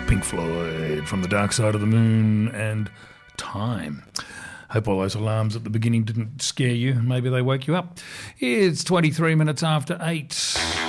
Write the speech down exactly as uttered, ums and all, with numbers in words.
Pink Floyd from The Dark Side of the Moon and Time. Hope all those alarms at the beginning didn't scare you. Maybe they woke you up. It's twenty-three minutes after eight.